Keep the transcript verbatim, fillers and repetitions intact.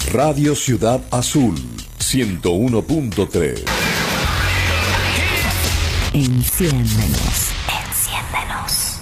Radio Ciudad Azul, ciento uno punto tres. Enciéndenos, enciéndenos.